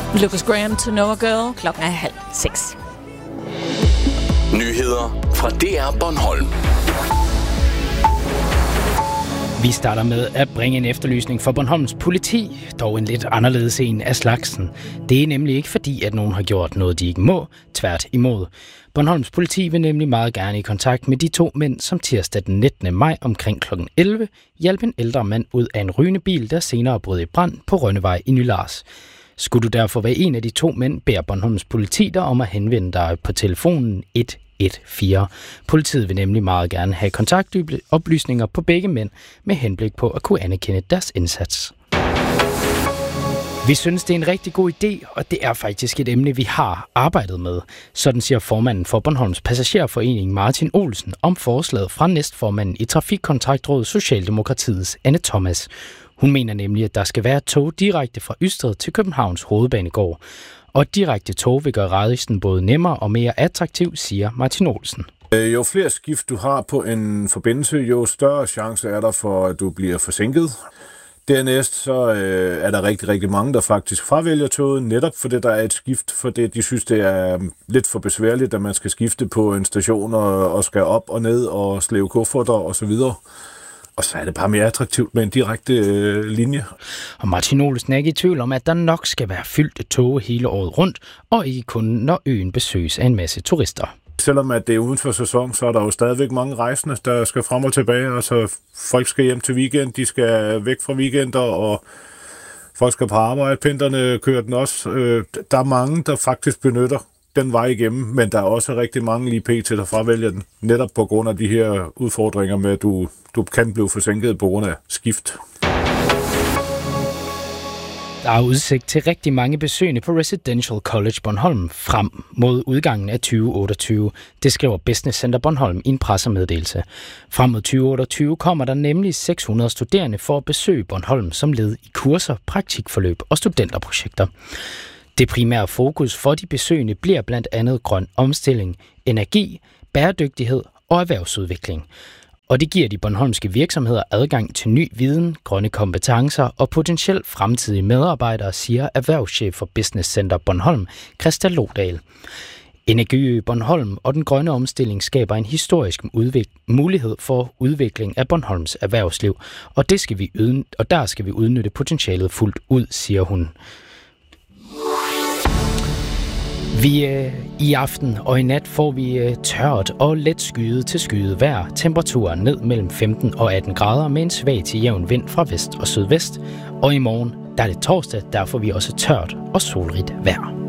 Lucas Graham to Know a Girl. Klokken er 5:30. Nyheder fra DR Bornholm. Vi starter med at bringe en efterlysning for Bornholms politi, dog en lidt anderledes en af slagsen. Det er nemlig ikke fordi, at nogen har gjort noget, de ikke må, tvert imod. Bornholms politi vil nemlig meget gerne i kontakt med de 2 mænd, som tirsdag den 19. maj omkring kl. 11 hjalp en ældre mand ud af en rygende bil, der senere brød i brand på Rønnevej i Nylars. Skulle du derfor være en af de 2 mænd, beder Bornholms politi dig om at henvende dig på telefonen 114. Politiet vil nemlig meget gerne have kontaktoplysninger på begge mænd med henblik på at kunne anerkende deres indsats. Vi synes, det er en rigtig god idé, og det er faktisk et emne, vi har arbejdet med. Sådan siger formanden for Bornholms Passagerforening Martin Olsen om forslaget fra næstformanden i Trafikkontaktrådet Socialdemokratiets Anne Thomas. Hun mener nemlig, at der skal være tog direkte fra Ystad til Københavns Hovedbanegård. Og et direkte tog vil gøre rejsen både nemmere og mere attraktiv, siger Martin Olsen. Jo flere skift du har på en forbindelse, jo større chance er der for, at du bliver forsinket. Dernæst så er der rigtig, rigtig mange, der faktisk fravælger toget, netop fordi der er et skift, fordi de synes, det er lidt for besværligt, at man skal skifte på en station og skal op og ned og slæve kufferter osv. Og så er det bare mere attraktivt med en direkte linje. Og Martin Olsen er ikke i tvivl om, at der nok skal være fyldte tog hele året rundt, og ikke kun når øen besøges af en masse turister. Selvom at det er uden for sæson, så er der jo stadigvæk mange rejsende, der skal frem og tilbage. Altså, folk skal hjem til weekend, de skal væk fra weekender, og folk skal på arbejde. Pendlerne kører den også. Der er mange, der faktisk benytter den vej igennem, men der er også rigtig mange lige pt. Der fravælger den, netop på grund af de her udfordringer med, at du kan blive forsinket på grund af skift. Der er udsigt til rigtig mange besøgende på Residential College Bornholm frem mod udgangen af 2028. Det skriver Business Center Bornholm i en pressemeddelelse. Frem mod 2028 kommer der nemlig 600 studerende for at besøge Bornholm som led i kurser, praktikforløb og studenterprojekter. Det primære fokus for de besøgende bliver blandt andet grøn omstilling, energi, bæredygtighed og erhvervsudvikling. Og det giver de bornholmske virksomheder adgang til ny viden, grønne kompetencer og potentielt fremtidige medarbejdere, siger erhvervschef for Business Center Bornholm, Christa Lodal. Energiø Bornholm og den grønne omstilling skaber en historisk mulighed for udvikling af Bornholms erhvervsliv, og der skal vi udnytte potentialet fuldt ud, siger hun. I aften og i nat får vi tørt og let skyet til skyet vejr. Temperaturen ned mellem 15 og 18 grader med en svag til jævn vind fra vest og sydvest. Og i morgen, der er det torsdag, der får vi også tørt og solrigt vejr.